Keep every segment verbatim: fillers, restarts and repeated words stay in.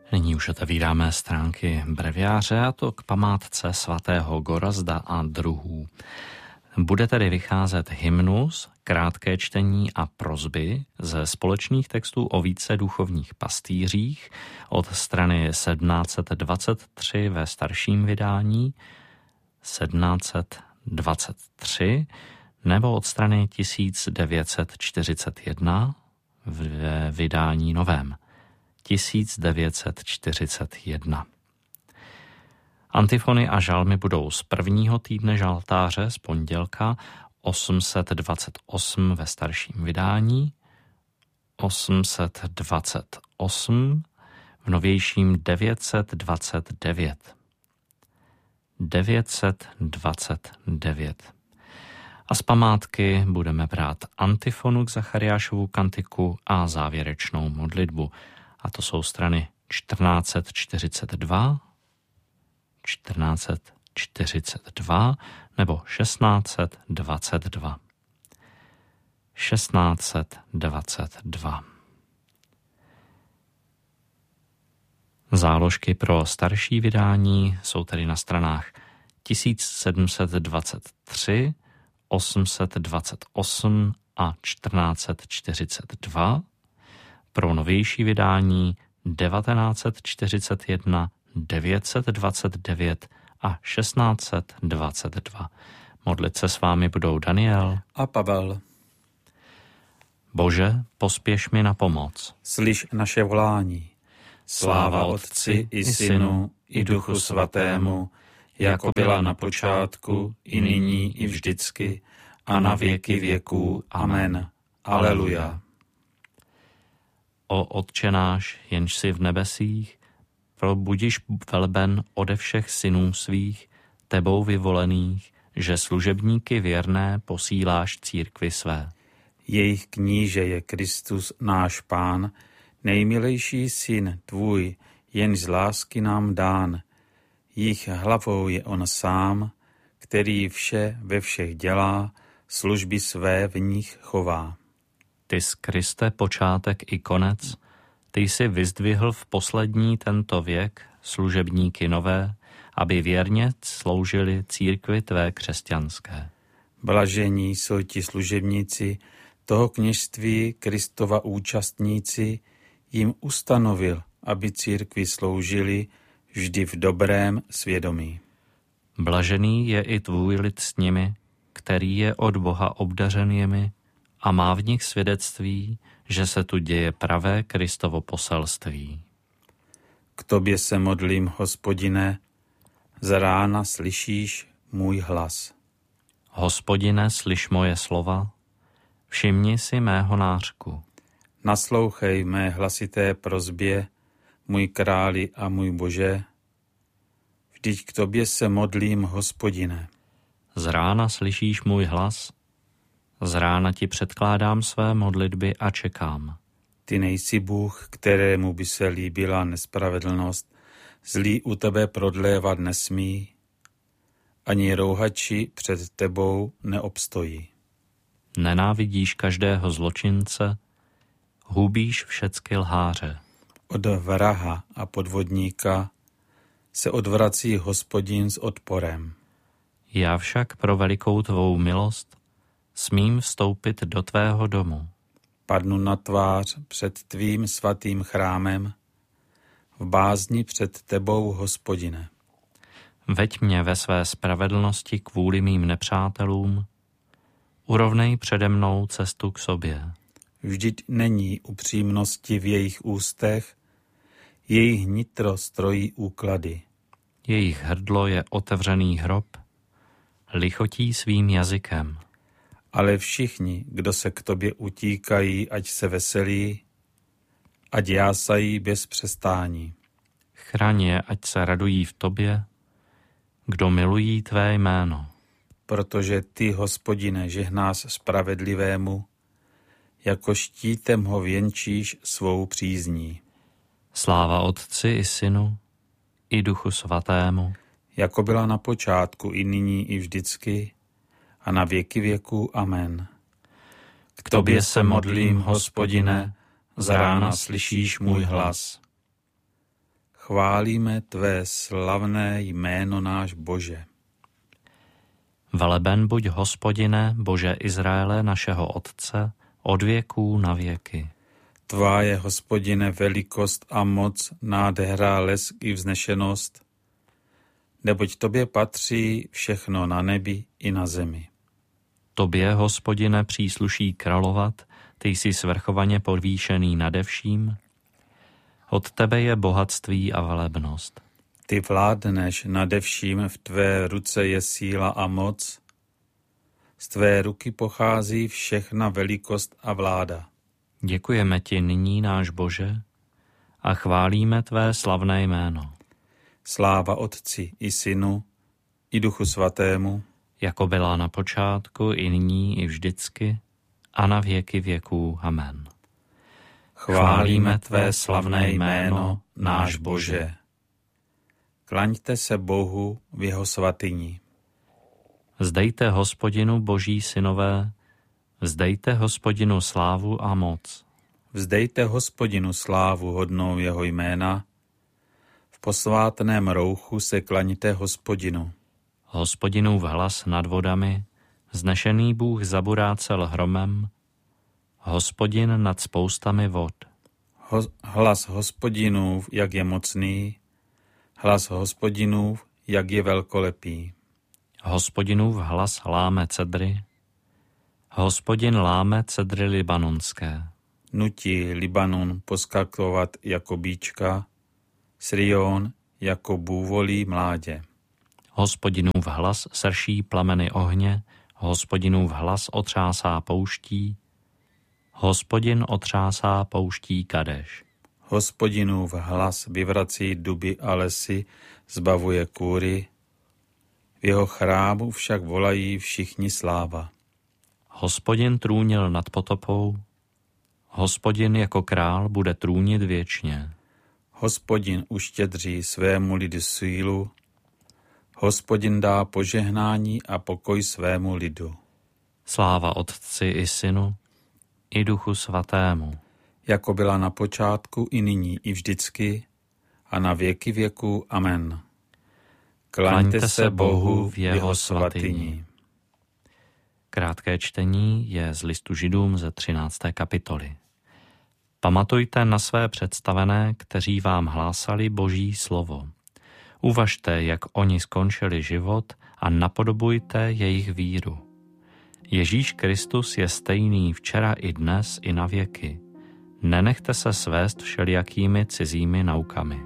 Nyní už otevíráme stránky breviáře, a to k památce svatého Gorazda a druhů. Bude tedy vycházet hymnus, krátké čtení a prosby ze společných textů o více duchovních pastýřích od strany sedmnáct set dvacet tři ve starším vydání, sedmnáct set dvacet tři nebo od strany tisíc devět set čtyřicet jedna ve vydání novém. tisíc devět set čtyřicet jedna. Antifony a žalmy budou z prvního týdne žaltáře z pondělka osm set dvacet osm ve starším vydání, osm set dvacet osm v novějším devět set dvacet devět. devět set dvacet devět. A z památky budeme brát antifonu k Zachariášovu kantiku a závěrečnou modlitbu. A to jsou strany čtrnáct set čtyřicet dva, čtrnáct set čtyřicet dva nebo šestnáct set dvacet dva. šestnáct set dvacet dva. Záložky pro starší vydání jsou tedy na stranách tisíc sedm set dvacet tři, osm set dvacet osm a čtrnáct set čtyřicet dva. Pro novější vydání devatenáct set čtyřicet jedna, devět set dvacet devět a šestnáct set dvacet dva. Modlit se s vámi budou Daniel a Pavel. Bože, pospěš mi na pomoc. Slyš naše volání. Sláva Otci i Synu i Duchu Svatému, jako byla na počátku, i nyní, i vždycky, a na věky věků. Amen. Aleluja. O Otče náš, jenž jsi v nebesích, probudiš velben ode všech synů svých, tebou vyvolených, že služebníky věrné posíláš církvi své. Jejich kníže je Kristus náš Pán, nejmilejší syn tvůj, jenž z lásky nám dán. Jich hlavou je on sám, který vše ve všech dělá, služby své v nich chová. Ty jsi, Kriste, počátek i konec, ty jsi vyzdvihl v poslední tento věk služebníky nové, aby věrně sloužili církvi tvé křesťanské. Blažení jsou ti služebníci, toho kněžství Kristova účastníci, jim ustanovil, aby církvi sloužili vždy v dobrém svědomí. Blažený je i tvůj lid s nimi, který je od Boha obdařen jimi a má v nich svědectví, že se tu děje pravé Kristovo poselství. K tobě se modlím, Hospodine, z rána slyšíš můj hlas. Hospodine, slyš moje slova, všimni si mého nářku. Naslouchej mé hlasité prosbě, můj králi a můj Bože, vždyť k tobě se modlím, Hospodine. Z rána slyšíš můj hlas, z rána ti předkládám své modlitby a čekám. Ty nejsi Bůh, kterému by se líbila nespravedlnost, zlý u tebe prodlévat nesmí, ani rouhači před tebou neobstojí. Nenávidíš každého zločince, hubíš všecky lháře. Od vraha a podvodníka se odvrací Hospodin s odporem. Já však pro velikou tvou milost smím vstoupit do tvého domu. Padnu na tvář před tvým svatým chrámem, v bázni před tebou, Hospodine. Veď mě ve své spravedlnosti kvůli mým nepřátelům, urovnej přede mnou cestu k sobě. Vždyť není upřímnosti v jejich ústech, jejich nitro strojí úklady. Jejich hrdlo je otevřený hrob, lichotí svým jazykem. Ale všichni, kdo se k tobě utíkají, ať se veselí, ať jásají bez přestání. Chraň je, ať se radují v tobě, kdo milují tvé jméno. Protože ty, Hospodine, žehnáš spravedlivému, jako štítem ho věnčíš svou přízní. Sláva Otci i Synu, i Duchu Svatému, jako byla na počátku, i nyní, i vždycky, a na věky věků. Amen. K tobě se modlím, Hospodine, z rána slyšíš můj hlas. chválíme tvé slavné jméno náš Bože. Veleben buď, Hospodine, Bože Izraele, našeho Otce, od věků na věky. Tvá je, Hospodine, velikost a moc, nádhera, lesk i vznešenost, neboť tobě patří všechno na nebi i na zemi. Tobě, Hospodine, přísluší královat, ty jsi svrchovaně povýšený nade vším. Od tebe je bohatství a velebnost. Ty vládneš nade vším, v tvé ruce je síla a moc. Z tvé ruky pochází všechna velikost a vláda. Děkujeme ti nyní, náš Bože, a chválíme tvé slavné jméno. Sláva Otci i Synu i Duchu Svatému, jako byla na počátku, i nyní, i vždycky, a na věky věků. Amen. Chválíme tvé slavné jméno, náš Bože. Klaňte se Bohu v jeho svatyni. Vzdejte Hospodinu, Boží synové, vzdejte Hospodinu slávu a moc. Vzdejte Hospodinu slávu hodnou jeho jména. V posvátném rouchu se klaňte Hospodinu. Hospodinův hlas nad vodami, vznešený Bůh zaburácel hromem, Hospodin nad spoustami vod. Ho, hlas Hospodinův, jak je mocný, hlas Hospodinův, jak je velkolepý. Hospodinův hlas láme cedry, Hospodin láme cedry libanonské. Nutí Libanon poskakovat jako bíčka, Sirion jako bůvolí mládě. Hospodinův hlas srší plameny ohně, Hospodinův hlas otřásá pouští, Hospodin otřásá pouští Kadeš. Hospodinův hlas vyvrací duby a lesy, zbavuje kůry, v jeho chrámu však volají všichni sláva. Hospodin trůnil nad potopou, Hospodin jako král bude trůnit věčně. Hospodin uštědří svému lidu sílu, Hospodin dá požehnání a pokoj svému lidu. Sláva Otci i Synu, i Duchu Svatému. Jako byla na počátku, i nyní, i vždycky, a na věky věků. Amen. Klaňte se Bohu v jeho svatyni. Krátké čtení je z listu Židům ze třinácté kapitoly. Pamatujte na své představené, kteří vám hlásali Boží slovo. Uvažte, jak oni skončili život a napodobujte jejich víru. Ježíš Kristus je stejný včera i dnes i na věky. Nenechte se svést všelijakými cizími naukami.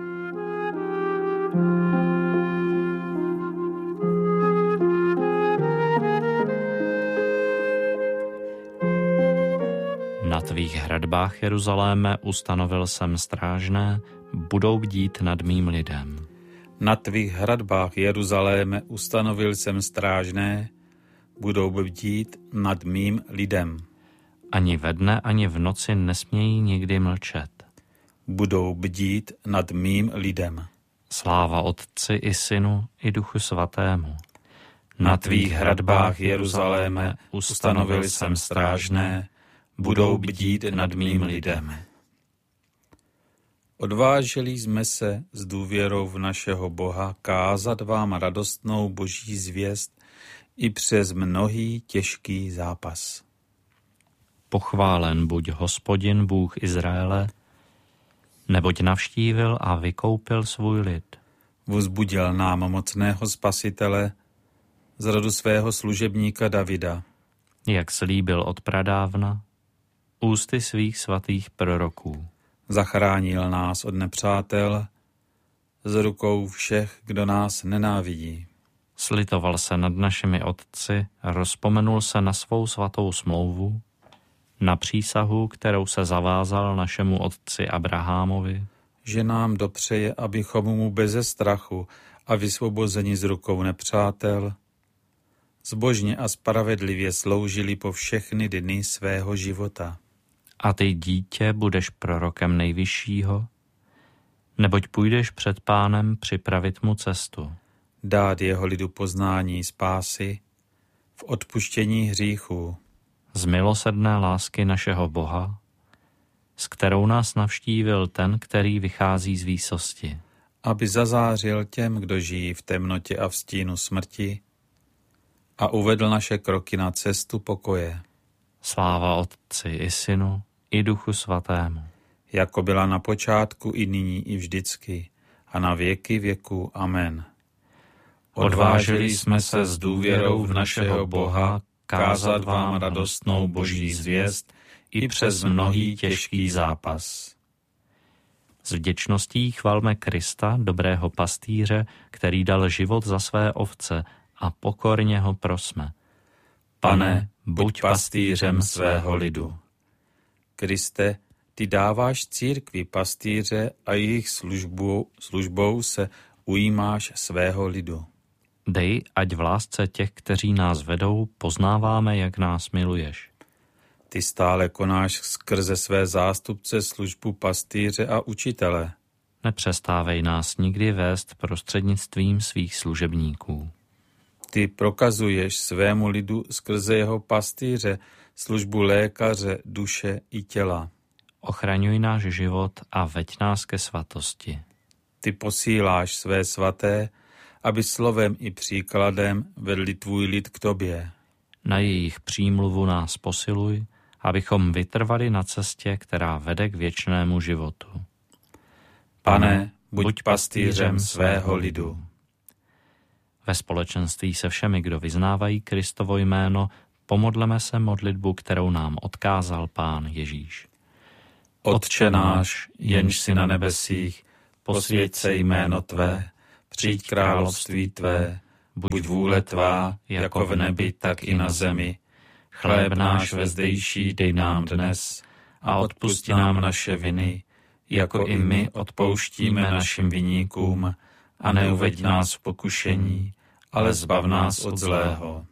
Na tvých hradbách, Jeruzaléme, ustanovil jsem strážné, budou bdít nad mým lidem. Na tvých hradbách, Jeruzaléme, ustanovil jsem strážné, budou bdít nad mým lidem. Ani ve dne, ani v noci nesmějí nikdy mlčet. Budou bdít nad mým lidem. Sláva Otci i Synu, i Duchu Svatému. Na tvých hradbách, Jeruzaléme, ustanovil jsem strážné, budou bdít nad mým lidem. Odvážili jsme se s důvěrou v našeho Boha kázat vám radostnou Boží zvěst i přes mnohý těžký zápas. Pochválen buď Hospodin, Bůh Izraele, neboť navštívil a vykoupil svůj lid. Vzbudil nám mocného spasitele z rodu svého služebníka Davida. Jak slíbil od pradávna, ústy svých svatých proroků. Zachránil nás od nepřátel, z rukou všech, kdo nás nenávidí. Slitoval se nad našimi otci, rozpomenul se na svou svatou smlouvu, na přísahu, kterou se zavázal našemu otci Abrahamovi, že nám dopřeje, abychom mu beze strachu a vysvobozeni z rukou nepřátel zbožně a spravedlivě sloužili po všechny dny svého života. A ty, dítě, budeš prorokem Nejvyššího, neboť půjdeš před Pánem připravit mu cestu. Dát jeho lidu poznání spásy v odpuštění hříchů. Z milosrdné lásky našeho Boha s kterou nás navštívil ten, který vychází z výsosti. Aby zazářil těm, kdo žijí v temnotě a v stínu smrti, a uvedl naše kroky na cestu pokoje. Sláva Otci i Synu, i Duchu Svatému. Jako byla na počátku, i nyní, i vždycky, a na věky věků. Amen. Odvážili jsme se s důvěrou v našeho Boha kázat vám radostnou Boží zvěst i přes mnohý těžký zápas. S vděčností chvalme Krista, dobrého pastýře, který dal život za své ovce, a pokorně ho prosme. Pane, buď pastýřem svého lidu. Kriste, ty dáváš církvi pastýře a jejich službou, službou se ujímáš svého lidu. Dej, ať v lásce těch, kteří nás vedou, poznáváme, jak nás miluješ. Ty stále konáš skrze své zástupce službu pastýře a učitele. Nepřestávej nás nikdy vést prostřednictvím svých služebníků. Ty prokazuješ svému lidu skrze jeho pastýře službu lékaře, duše i těla. Ochraňuj náš život a veď nás ke svatosti. Ty posíláš své svaté, aby slovem i příkladem vedli tvůj lid k tobě. Na jejich přímluvu nás posiluj, abychom vytrvali na cestě, která vede k věčnému životu. Pane, buď pastýřem svého lidu. Ve společenství se všemi, kdo vyznávají Kristovo jméno, pomodleme se modlitbu, kterou nám odkázal Pán Ježíš. Otče náš, jenž jsi na nebesích, posvěť se jméno tvé, přijď království tvé, buď vůle tvá, jako v nebi, tak i na zemi. Chléb náš vezdejší dej nám dnes a odpusti nám naše viny, jako i my odpouštíme našim viníkům, a neuveď nás v pokušení, ale zbav nás od zlého.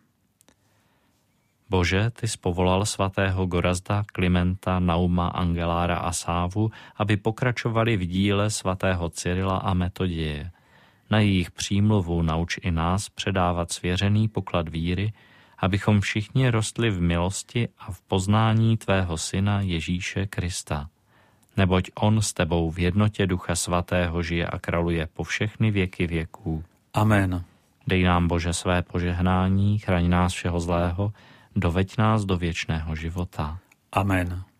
Bože, ty jsi povolal svatého Gorazda, Klimenta, Nauma, Angelára a Sávu, aby pokračovali v díle svatého Cyrila a Metodieje. Na jejich přímluvu nauč i nás předávat svěřený poklad víry, abychom všichni rostli v milosti a v poznání tvého syna Ježíše Krista. Neboť on s tebou v jednotě Ducha Svatého žije a králuje po všechny věky věků. Amen. Dej nám, Bože, své požehnání, chraň nás všeho zlého, doveď nás do věčného života. Amen.